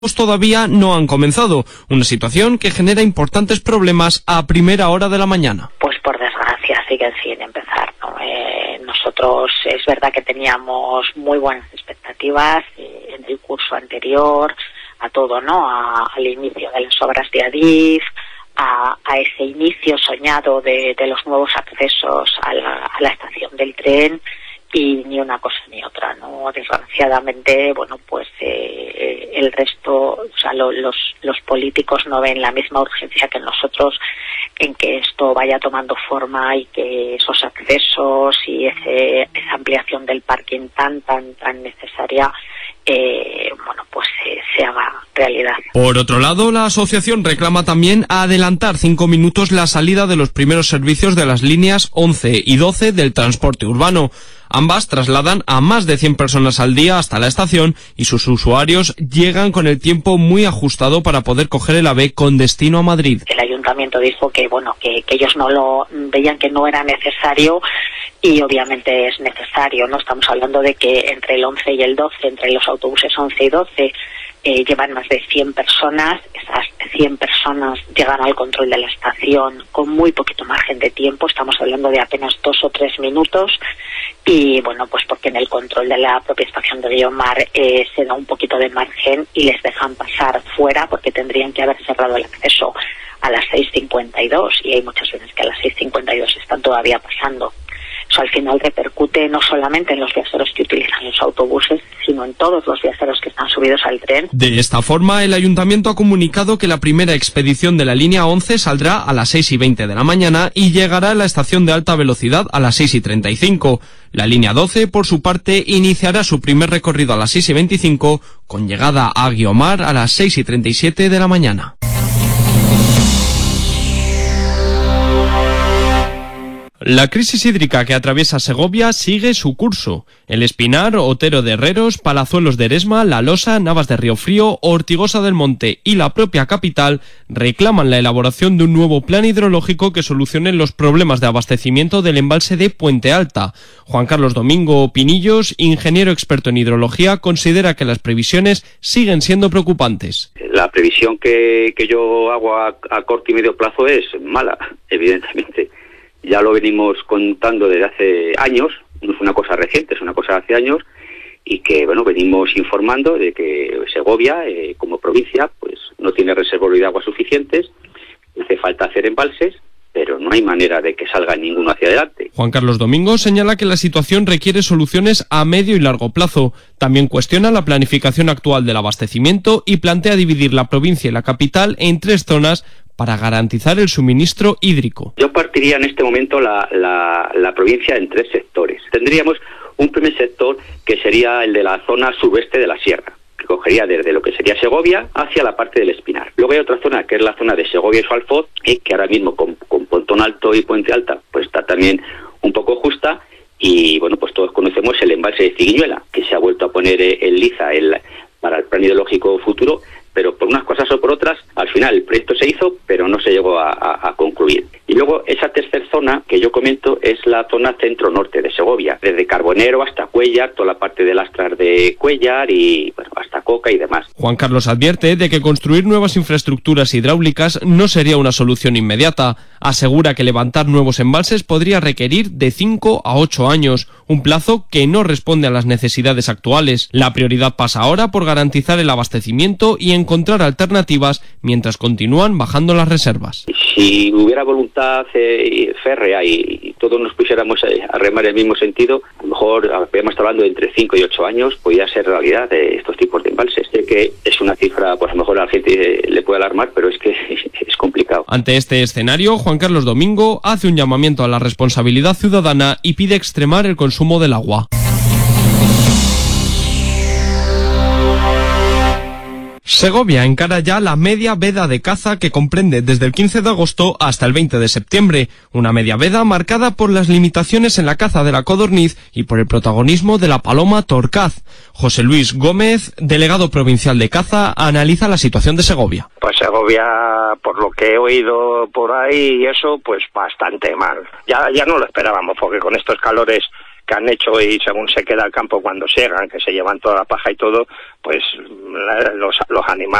todavía no han comenzado, una situación que genera importantes problemas a primera hora de la mañana. Pues por desgracia siguen sin empezar, ¿no? Nosotros es verdad que teníamos muy buenas expectativas en el curso anterior, a todo, ¿no? Al inicio de las obras de Adif, a ese inicio soñado de los nuevos accesos a la estación del tren. Y ni una cosa ni otra, ¿no? Desgraciadamente, bueno, pues el resto, o sea, los políticos no ven la misma urgencia que nosotros en que esto vaya tomando forma y que esos accesos y esa ampliación del parking tan necesaria, bueno, pues se haga realidad. Por otro lado, la asociación reclama también adelantar 5 minutos la salida de los primeros servicios de las líneas 11 y 12 del transporte urbano. Ambas trasladan a más de 100 personas al día hasta la estación y sus usuarios llegan con el tiempo muy ajustado para poder coger el AVE con destino a Madrid. El ayuntamiento dijo que bueno, que ellos no lo veían, que no era necesario, y obviamente es necesario, ¿no? Estamos hablando de que entre el 11 y el 12, entre los autobuses 11 y 12, llevan más de 100 personas. Esas 100 personas llegan al control de la estación con muy poquito margen de tiempo, estamos hablando de apenas 2 o 3 minutos, y bueno, pues porque en el control de la propia estación de Guiomar se da un poquito de margen y les dejan pasar fuera, porque tendrían que haber cerrado el acceso a las 6:52 y hay muchas veces que a las 6:52 están todavía pasando. Eso al final repercute no solamente en los viajeros que utilizan los autobuses, sino en todos los viajeros que están subidos al tren. De esta forma, el ayuntamiento ha comunicado que la primera expedición de la línea 11 saldrá a las 6:20 de la mañana y llegará a la estación de alta velocidad a las 6:35. La línea 12, por su parte, iniciará su primer recorrido a las 6:25, con llegada a Guiomar a las 6:37 de la mañana. La crisis hídrica que atraviesa Segovia sigue su curso. El Espinar, Otero de Herreros, Palazuelos de Eresma, La Losa, Navas de Riofrío, Ortigosa del Monte y la propia capital reclaman la elaboración de un nuevo plan hidrológico que solucione los problemas de abastecimiento del embalse de Puente Alta. Juan Carlos Domingo Pinillos, ingeniero experto en hidrología, considera que las previsiones siguen siendo preocupantes. La previsión que yo hago a corto y medio plazo es mala, evidentemente. Ya lo venimos contando desde hace años, no es una cosa reciente, es una cosa de hace años, y que bueno, venimos informando de que Segovia, como provincia, pues no tiene reservorios de agua suficientes, hace falta hacer embalses, pero no hay manera de que salga ninguno hacia adelante. Juan Carlos Domingo señala que la situación requiere soluciones a medio y largo plazo. También cuestiona la planificación actual del abastecimiento y plantea dividir la provincia y la capital en 3 zonas para garantizar el suministro hídrico. Yo partiría en este momento la provincia en 3 sectores. Tendríamos un primer sector que sería el de la zona suroeste de la sierra, que cogería desde lo que sería Segovia hacia la parte del Espinar. Luego hay otra zona que es la zona de Segovia y su Alfoz, que ahora mismo con Pontón Alto y Puente Alta pues está también un poco justa, y bueno, pues todos conocemos el embalse de Ciguiñuela, que se ha vuelto a poner en liza para el plan hidrológico futuro, pero por unas cosas o por otras, al final el proyecto se hizo, pero no se llegó a concluir. Y luego esa tercera zona que yo comento es la zona centro-norte de Segovia, desde Carbonero hasta Cuéllar, toda la parte de Lastras de Cuéllar y bueno, hasta Coca y demás. Juan Carlos advierte de que construir nuevas infraestructuras hidráulicas no sería una solución inmediata. Asegura que levantar nuevos embalses podría requerir de 5 a 8 años, un plazo que no responde a las necesidades actuales. La prioridad pasa ahora por garantizar el abastecimiento y encontrar alternativas mientras continúan bajando las reservas. Si hubiera voluntad férrea y todos nos pusiéramos a remar en el mismo sentido, a lo mejor habíamos estado hablando de entre 5 y 8 años, podría ser realidad de estos tipos de embalses. Sé que es una cifra, pues a lo mejor a la gente le puede alarmar, pero es que es complicado. Ante este escenario, Juan Carlos Domingo hace un llamamiento a la responsabilidad ciudadana y pide extremar el consumo del agua. Segovia encara ya la media veda de caza que comprende desde el 15 de agosto hasta el 20 de septiembre, una media veda marcada por las limitaciones en la caza de la codorniz y por el protagonismo de la paloma torcaz. José Luis Gómez, delegado provincial de caza, analiza la situación de Segovia. Pues Segovia, por lo que he oído por ahí y eso, pues bastante mal. Ya no lo esperábamos, porque con estos calores que han hecho, y según se queda el campo cuando siegan, que se llevan toda la paja y todo, pues los animales